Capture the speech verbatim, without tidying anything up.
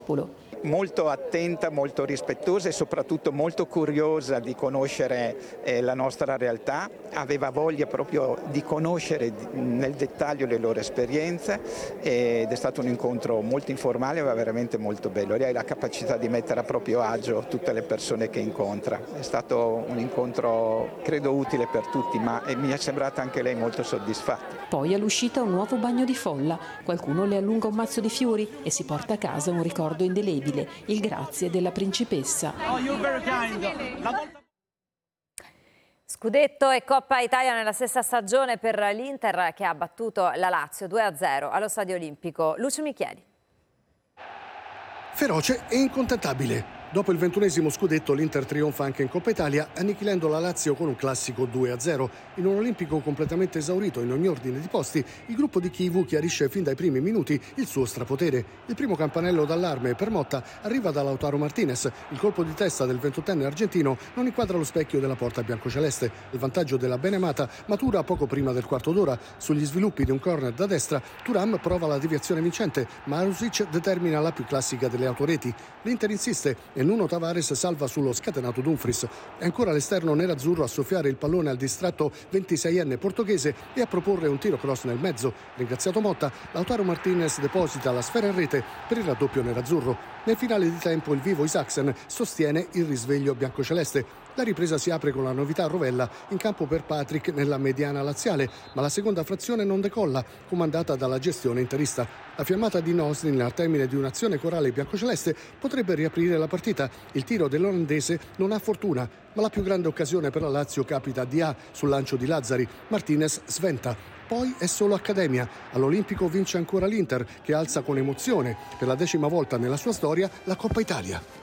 Molto attenta, molto rispettosa e soprattutto molto curiosa di conoscere eh, la nostra realtà, aveva voglia proprio di conoscere nel dettaglio le loro esperienze ed è stato un incontro molto informale ma veramente molto bello. Lei ha la capacità di mettere a proprio agio tutte le persone che incontra, è stato un incontro credo utile per tutti, ma mi è sembrata anche lei molto soddisfatta. Poi all'uscita un nuovo bagno di folla, qualcuno le allunga un mazzo di fiori e si porta a casa un ricordo indelebile. Il grazie della principessa. Scudetto e Coppa Italia nella stessa stagione per l'Inter che ha battuto la Lazio due a zero allo Stadio Olimpico. Lucio Michieli. Feroce e incontentabile. Dopo il ventunesimo scudetto l'Inter trionfa anche in Coppa Italia, annichilendo la Lazio con un classico due a zero. In un Olimpico completamente esaurito in ogni ordine di posti, il gruppo di Chivu chiarisce fin dai primi minuti il suo strapotere. Il primo campanello d'allarme per Motta arriva da Lautaro Martinez. Il colpo di testa del ventottenne argentino non inquadra lo specchio della porta biancoceleste. Il vantaggio della Benemata matura poco prima del quarto d'ora. Sugli sviluppi di un corner da destra, Thuram prova la deviazione vincente, ma Marusic determina la più classica delle autoreti. L'Inter insiste e Nuno Tavares salva sullo scatenato Dumfries. È ancora l'esterno nerazzurro a soffiare il pallone al distratto ventiseienne portoghese e a proporre un tiro cross nel mezzo. Ringraziato Motta, Lautaro Martinez deposita la sfera in rete per il raddoppio nerazzurro. Nel finale di tempo il vivo Isaksen sostiene il risveglio biancoceleste. La ripresa si apre con la novità a Rovella, in campo per Patrick nella mediana laziale, ma la seconda frazione non decolla, comandata dalla gestione interista. La fiammata di Noslin al termine di un'azione corale biancoceleste potrebbe riaprire la partita. Il tiro dell'olandese non ha fortuna, ma la più grande occasione per la Lazio capita a Dia sul lancio di Lazzari. Martinez sventa. Poi è solo accademia. All'Olimpico vince ancora l'Inter, che alza con emozione per la decima volta nella sua storia la Coppa Italia.